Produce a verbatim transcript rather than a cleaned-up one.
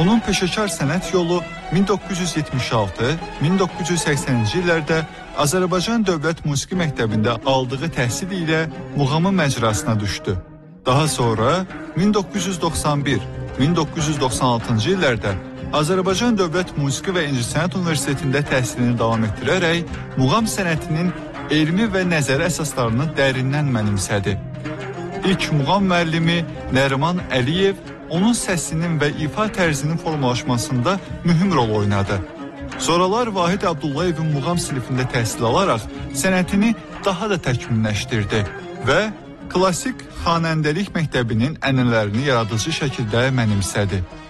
Onun peşəkar sənət yolu min doqquz yüz yetmiş altı - min doqquz yüz səksəninci illərdə Azərbaycan Dövlət Musiqi Məktəbində aldığı təhsil ilə muğamın məcrasına düşdü. Daha sonra min doqquz yüz doxsan bir - min doqquz yüz doxsan altıncı illərdə Azərbaycan Dövlət Musiqi və İncəsənət Universitetində təhsilini davam etdirərək muğam sənətinin elmi və nəzəri əsaslarını dərindən mənimsədi. İlk muğam müəllimi Nəriman Əliyev onun səsinin və ifa tərzinin formalaşmasında mühüm rol oynadı. Sonralar Vahid Abdullayevin muğam sinifində təhsil alaraq sənətini daha da təkmilləşdirdi və klassik xanəndəlik məktəbinin ənənələrini yaradıcı şəkildə mənimsədi.